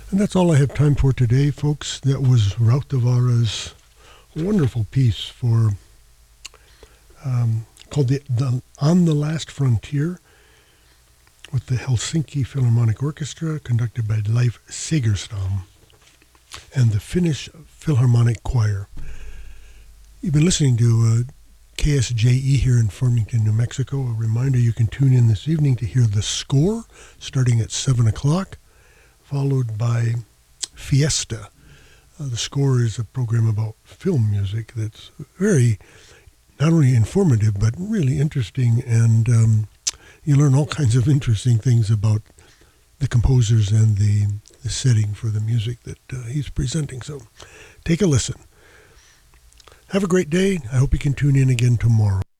And that's all I have time for today, folks. That was Rautavaara's wonderful piece for called the On the Last Frontier with the Helsinki Philharmonic Orchestra, conducted by Leif Segerstam and the Finnish Philharmonic Choir. You've been listening to KSJE here in Farmington, New Mexico. A reminder, you can tune in this evening to hear The Score, starting at 7 o'clock, followed by Fiesta. The Score is a program about film music that's very, not only informative, but really interesting, and you learn all kinds of interesting things about the composers and the setting for the music that he's presenting. So take a listen. Have a great day. I hope you can tune in again tomorrow.